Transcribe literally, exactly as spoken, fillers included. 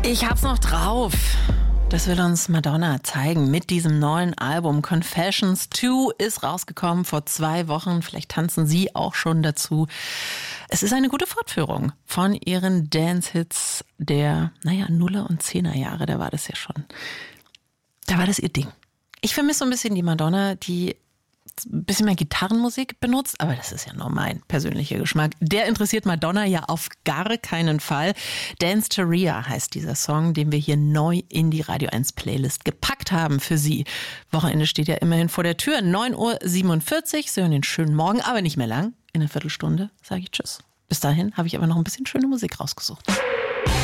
Ich hab's noch drauf. Das will uns Madonna zeigen mit diesem neuen Album. Confessions zwei ist rausgekommen vor zwei Wochen. Vielleicht tanzen Sie auch schon dazu. Es ist eine gute Fortführung von ihren Dance-Hits der, naja, Nuller- und Zehnerjahre. Da war das ja schon. Da war das ihr Ding. Ich vermisse so ein bisschen die Madonna, die ein bisschen mehr Gitarrenmusik benutzt, aber das ist ja nur mein persönlicher Geschmack. Der interessiert Madonna ja auf gar keinen Fall. Dance Teria heißt dieser Song, den wir hier neu in die Radio eins Playlist gepackt haben für Sie. Wochenende steht ja immerhin vor der Tür. neun Uhr siebenundvierzig. Sie hören den schönen Morgen, aber nicht mehr lang. In einer Viertelstunde sage ich Tschüss. Bis dahin habe ich aber noch ein bisschen schöne Musik rausgesucht.